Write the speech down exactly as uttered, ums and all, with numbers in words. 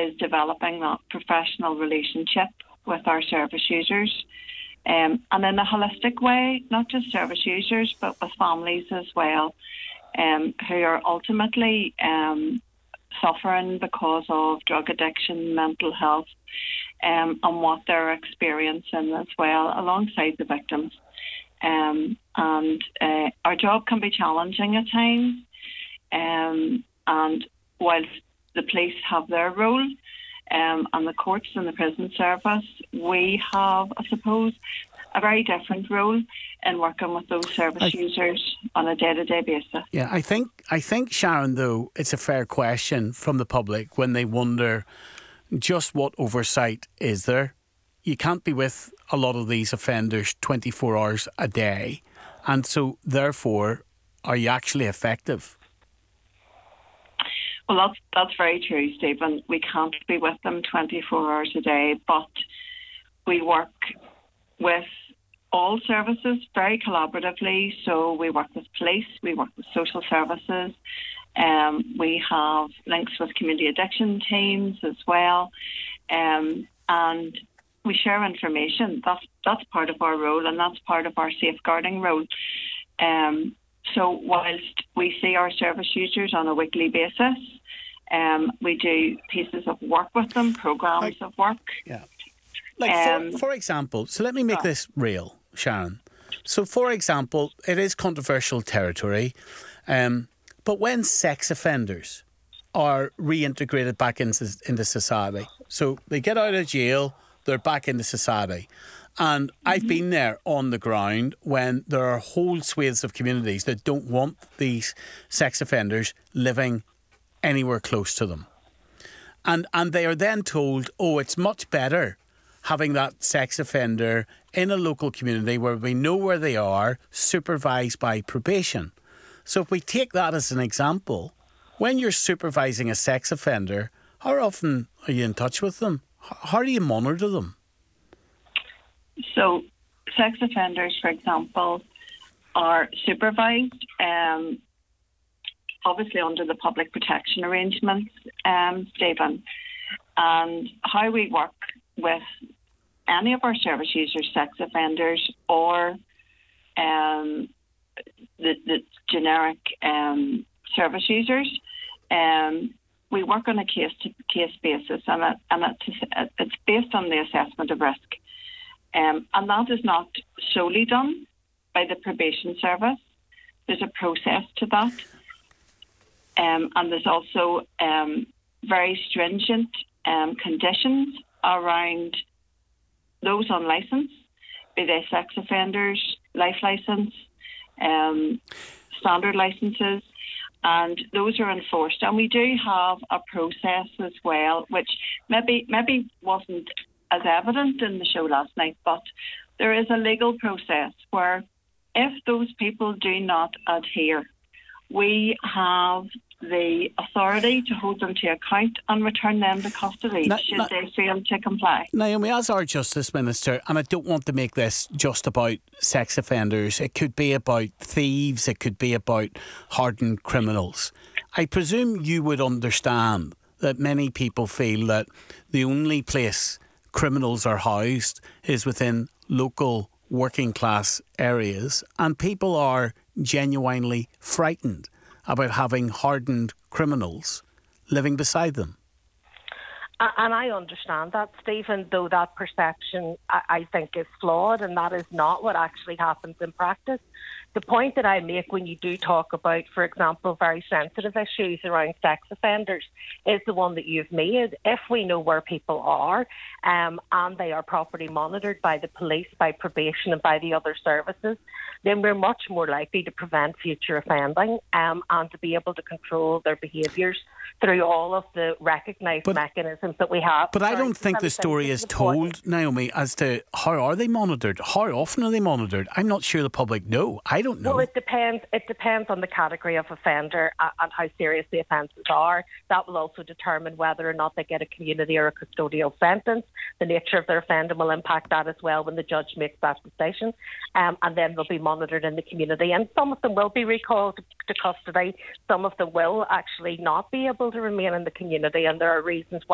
is developing that professional relationship with our service users, um, and in a holistic way, not just service users, but with families as well, um, who are ultimately um, suffering because of drug addiction, mental health, um, and what they're experiencing as well, alongside the victims. Um, and uh, our job can be challenging at times, um, and whilst the police have their role, um, and the courts and the prison service, we have, I suppose, a very different role in working with those service I, users on a day-to-day basis. Yeah, I think, I think, Sharon, though, it's a fair question from the public when they wonder just what oversight is there. You can't be with a lot of these offenders twenty-four hours a day, and so therefore, are you actually effective? Well, that's that's very true, Stephen. We can't be with them twenty-four hours a day, but we work with all services very collaboratively. So we work with police, we work with social services, um, we have links with community addiction teams as well, um, and we share information. That's that's part of our role, and that's part of our safeguarding role. Um, so whilst we see our service users on a weekly basis, um, we do pieces of work with them, programmes like, of work. Yeah. Like um, for, for example, so let me make oh. this real, Sharon. So for example, it is controversial territory, um, but when sex offenders are reintegrated back into, into society, so they get out of jail, they're back into society. And I've mm-hmm. been there on the ground when there are whole swathes of communities that don't want these sex offenders living anywhere close to them. And and they are then told, oh, it's much better having that sex offender in a local community where we know where they are, supervised by probation. So if we take that as an example, when you're supervising a sex offender, how often are you in touch with them? How do you monitor them? So, sex offenders, for example, are supervised, um, obviously under the public protection arrangements, um, Stephen. And how we work with any of our service users, sex offenders, or um, the, the generic um, service users, um, we work on a case-to-case basis, and, it, and it, it's based on the assessment of risk. Um, and that is not solely done by the probation service. There's a process to that. Um, and there's also um, very stringent um, conditions around those on licence, be they sex offenders, life licence, um, standard licences, and those are enforced. And we do have a process as well, which maybe maybe wasn't as evident in the show last night, but there is a legal process where if those people do not adhere, we have the authority to hold them to account and return them to custody Na- should Na- they fail to comply. Naomi, as our Justice Minister, and I don't want to make this just about sex offenders, it could be about thieves, it could be about hardened criminals. I presume you would understand that many people feel that the only place criminals are housed is within local working class areas, and people are genuinely frightened about having hardened criminals living beside them. And I understand that, Stephen, though that perception, I think, is flawed, and that is not what actually happens in practice. The point that I make when you do talk about, for example, very sensitive issues around sex offenders is the one that you've made. If we know where people are um, and they are properly monitored by the police, by probation and by the other services, then we're much more likely to prevent future offending um, and to be able to control their behaviours through all of the recognised but, mechanisms that we have. But I don't think the story is told, Naomi, as to how are they monitored? How often are they monitored? I'm not sure the public know. I don't know. Well, it depends. It depends on the category of offender and how serious the offences are. That will also determine whether or not they get a community or a custodial sentence. The nature of their offending will impact that as well when the judge makes that decision. Um, and then they'll be monitored in the community. And some of them will be recalled to custody. Some of them will actually not be able to remain in the community. And there are reasons why.